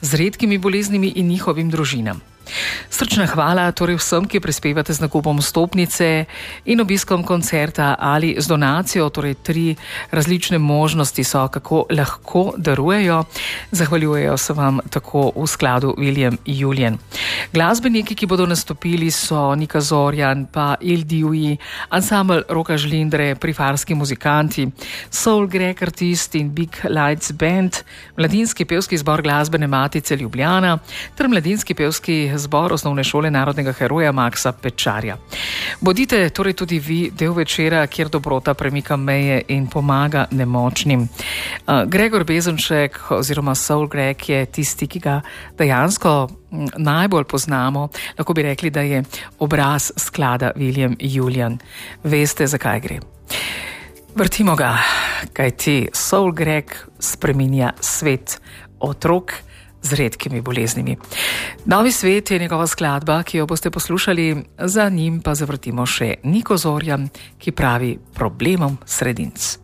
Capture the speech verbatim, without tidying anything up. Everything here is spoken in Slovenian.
z redkimi boleznimi in njihovim družinam. Srčna hvala torej vsem, ki prispevate z nakupom vstopnice in obiskom koncerta ali z donacijo, torej tri različne možnosti so, kako lahko darujejo. Zahvaljujejo se vam tako v skladu William Julian. Glasbeniki, ki bodo nastopili, so Nika Zorjan, pa Il Divji, ansambel Roka Žlindre, Prifarski muzikanti, Soul Greg artist in Big Lights Band, Mladinski pevski zbor Glasbene matice Ljubljana ter Mladinski pevski zbor Osnovne šole narodnega heroja Maksa Pečarja. Bodite torej tudi vi del večera, kjer dobrota premika meje in pomaga nemočnim. Gregor Bezenšek oziroma Soul Greg je tisti, ki ga dejansko najbolj poznamo. Lahko bi rekli, da je obraz sklada William Julian. Veste, zakaj gre? Vrtimo ga, kajti Soul Greg spreminja svet otrok z redkimi boleznimi. Novi svet je njegova skladba, ki jo boste poslušali, za njim pa zavrtimo še Niko Zorjan, ki pravi problemom sredinc.